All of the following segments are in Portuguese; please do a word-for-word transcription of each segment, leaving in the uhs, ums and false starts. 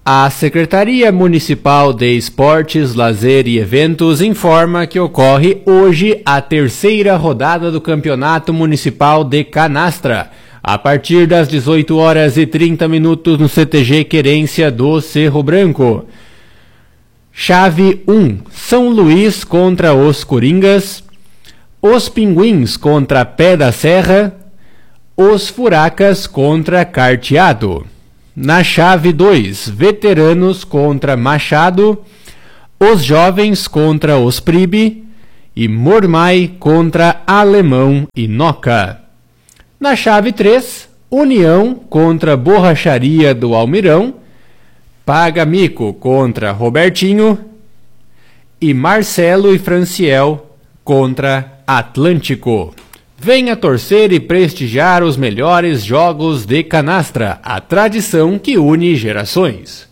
A Secretaria Municipal de Esportes, Lazer e Eventos informa que ocorre hoje a terceira rodada do Campeonato Municipal de Canastra, a partir das dezoito horas e trinta minutos no C T G Querência do Cerro Branco. Chave um, São Luís contra os Coringas, os Pinguins contra Pé da Serra, os Furacas contra Carteado. Na chave dois, Veteranos contra Machado, os Jovens contra os Pribe e Mormai contra Alemão e Noca. Na chave três, União contra Borracharia do Almirão, Paga Mico contra Robertinho e Marcelo e Franciel contra Atlântico. Venha torcer e prestigiar os melhores jogos de canastra, a tradição que une gerações.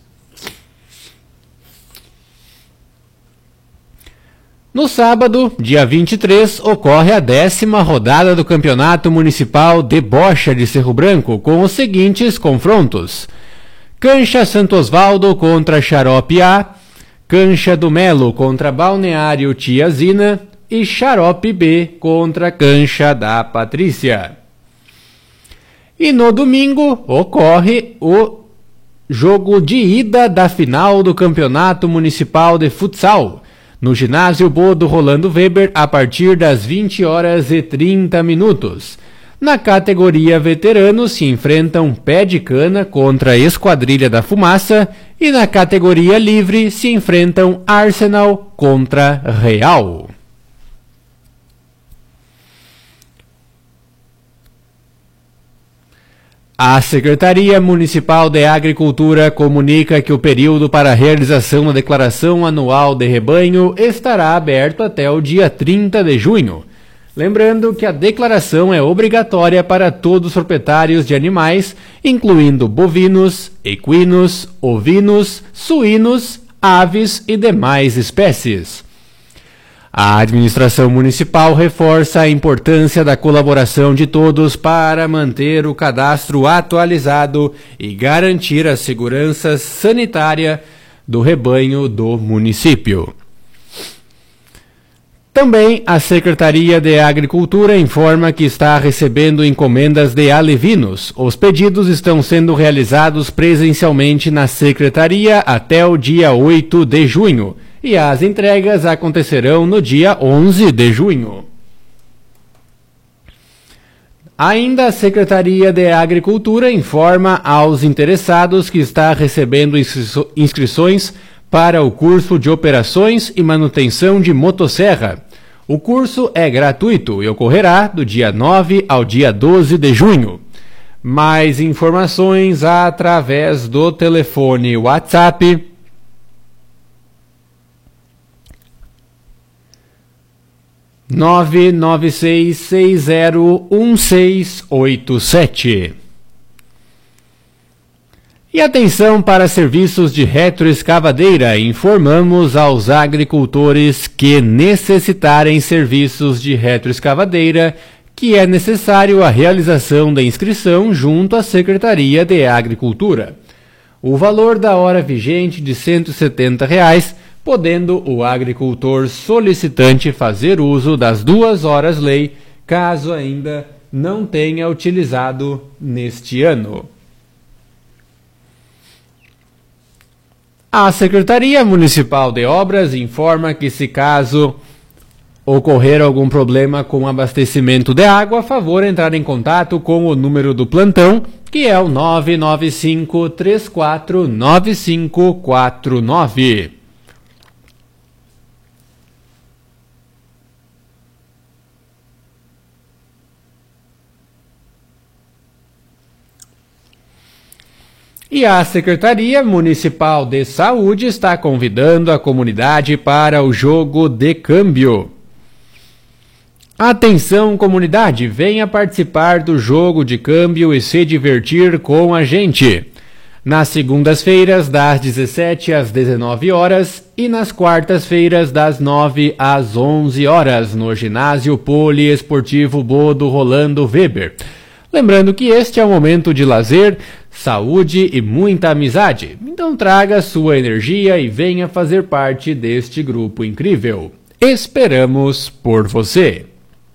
No sábado, dia vinte e três, ocorre a décima rodada do Campeonato Municipal de Bocha de Cerro Branco, com os seguintes confrontos: Cancha Santo Osvaldo contra Xarope A, Cancha do Melo contra Balneário Tiazina e Xarope B contra Cancha da Patrícia. E no domingo ocorre o jogo de ida da final do Campeonato Municipal de Futsal, no Ginásio Bodo Rolando Weber, a partir das vinte horas e trinta minutos. Na categoria veteranos se enfrentam Pé de Cana contra Esquadrilha da Fumaça e na categoria livre se enfrentam Arsenal contra Real. A Secretaria Municipal de Agricultura comunica que o período para a realização da declaração anual de rebanho estará aberto até o dia trinta de junho. Lembrando que a declaração é obrigatória para todos os proprietários de animais, incluindo bovinos, equinos, ovinos, suínos, aves e demais espécies. A administração municipal reforça a importância da colaboração de todos para manter o cadastro atualizado e garantir a segurança sanitária do rebanho do município. Também a Secretaria de Agricultura informa que está recebendo encomendas de alevinos. Os pedidos estão sendo realizados presencialmente na Secretaria até o dia oito de junho. E as entregas acontecerão no dia onze de junho. Ainda a Secretaria de Agricultura informa aos interessados que está recebendo inscrições para o curso de Operações e Manutenção de Motosserra. O curso é gratuito e ocorrerá do dia nove ao dia doze de junho. Mais informações através do telefone WhatsApp nove nove seis seis zero um seis oito sete. E atenção para serviços de retroescavadeira, informamos aos agricultores que necessitarem serviços de retroescavadeira que é necessário a realização da inscrição junto à Secretaria de Agricultura. O valor da hora vigente de cento e setenta reais, podendo o agricultor solicitante fazer uso das duas horas lei, caso ainda não tenha utilizado neste ano. A Secretaria Municipal de Obras informa que, se caso ocorrer algum problema com o abastecimento de água, a favor entrar em contato com o número do plantão, que é o nove nove cinco três quatro nove cinco quatro nove. E a Secretaria Municipal de Saúde está convidando a comunidade para o jogo de câmbio. Atenção, comunidade, venha participar do jogo de câmbio e se divertir com a gente. Nas segundas-feiras, das dezessete às dezenove horas e nas quartas-feiras, das nove às onze horas, no ginásio poliesportivo Bodo Rolando Weber. Lembrando que este é um momento de lazer, saúde e muita amizade. Então traga sua energia e venha fazer parte deste grupo incrível. Esperamos por você!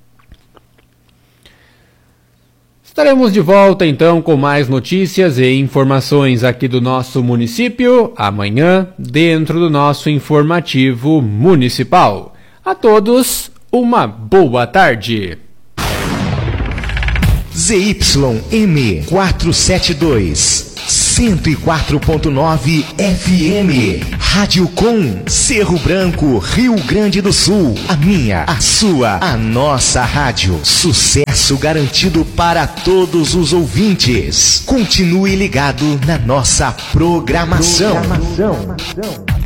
Estaremos de volta então com mais notícias e informações aqui do nosso município, amanhã, dentro do nosso informativo municipal. A todos, uma boa tarde! Z Y M quatrocentos e setenta e dois, cento e quatro ponto nove F M, Rádio Com, Cerro Branco, Rio Grande do Sul. A minha, a sua, a nossa rádio. Sucesso garantido para todos os ouvintes. Continue ligado na nossa programação. programação.